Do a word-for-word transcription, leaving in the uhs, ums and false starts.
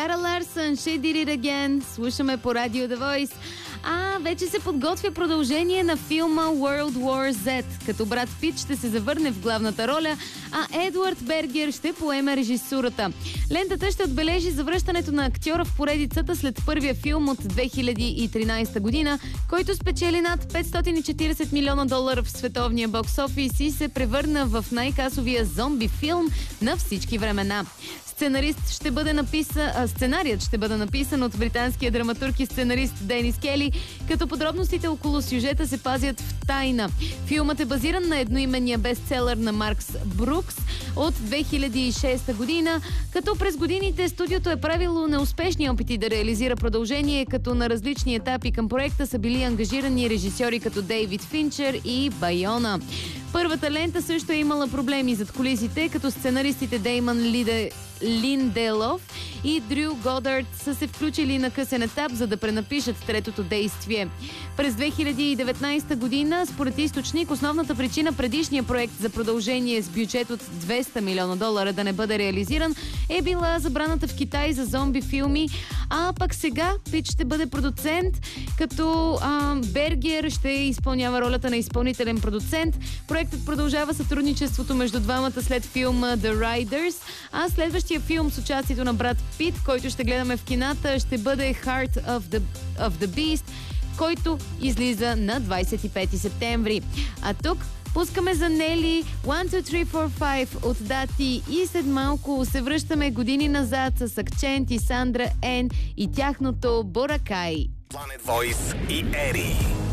Зара Ларсън, She Did It Again. Слушаме по радио The Voice. А вече се подготвя продължение на филма World War Z, като Брад Пит ще се завърне в главната роля, а Едуард Бергер ще поеме режисурата. Лентата ще отбележи завръщането на актьора в поредицата след първия филм от две хиляди и тринадесета година, който спечели над петстотин и четиридесет милиона долара в световния бокс офис и се превърна в най-касовия зомби филм на всички времена. Сценарист ще бъде написан, а, сценарият ще бъде написан от британския драматург и сценарист Денис Кели, като подробностите около сюжета се пазят в тайна. Филмът е базиран на едноименния бестселър на Маркс Брукс от две хиляди и шеста година, като през годините студиото е правило неуспешни опити да реализира продължение, като на различни етапи към проекта са били ангажирани режисьори като Дейвид Финчер и Байона. Първата лента също е имала проблеми зад кулисите, като сценаристите Деймън Лиде Линделов и Дрю Годърд са се включили на късен етап, за да пренапишат третото действие. През две хиляди и деветнадесета година, според източник, основната причина предишния проект за продължение с бюджет от двеста милиона долара да не бъде реализиран е била забраната в Китай за зомби филми, а пък сега Пит ще бъде продуцент, като а, Бергер ще изпълнява ролята на изпълнителен продуцент. Проектът продължава сътрудничеството между двамата след филма The Riders, а следващия филм с участието на Брад Пит, който ще гледаме в кината, ще бъде Heart of the, of the Beast, който излиза на двадесет и пети септември. А тук пускаме за Нели one two three four five от Дати и след малко се връщаме години назад с Акцент и Сандра Ен и тяхното Боракай. Planet Voice и Ери.